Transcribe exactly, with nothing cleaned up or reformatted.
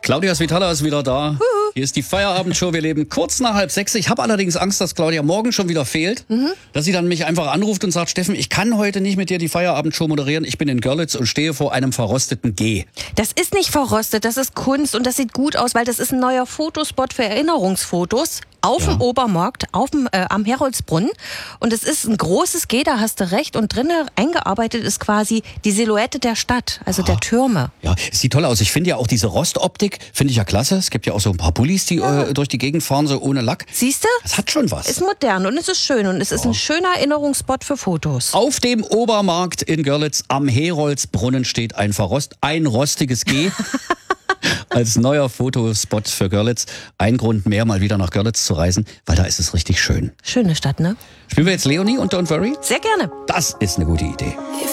Claudia Svitala ist wieder da. Hier ist die Feierabendshow. Wir leben kurz nach halb sechs. Ich habe allerdings Angst, dass Claudia morgen schon wieder fehlt. Mhm. Dass sie dann mich einfach anruft und sagt, Steffen, ich kann heute nicht mit dir die Feierabendshow moderieren. Ich bin in Görlitz und stehe vor einem verrosteten G. Das ist nicht verrostet, das ist Kunst und das sieht gut aus, weil das ist ein neuer Fotospot für Erinnerungsfotos. Auf Ja. dem Obermarkt, auf dem, äh, am Heroldsbrunnen. Und es ist ein großes G, da hast du recht. Und drinnen eingearbeitet ist quasi die Silhouette der Stadt, also Ah. der Türme. Ja, es sieht toll aus. Ich finde ja auch diese Rostoptik, finde ich ja klasse. Es gibt ja auch so ein paar Bullis, die Ja. äh, durch die Gegend fahren, so ohne Lack. Siehst du? Das hat schon was. Ist modern und es ist schön und es ist ein schöner Erinnerungsspot für Fotos. Auf dem Obermarkt in Görlitz am Heroldsbrunnen steht ein Verrost, ein rostiges G. Als neuer Fotospot für Görlitz. Ein Grund mehr, mal wieder nach Görlitz zu reisen, weil da ist es richtig schön. Schöne Stadt, ne? Spielen wir jetzt Leonie und Don't Worry? Sehr gerne. Das ist eine gute Idee.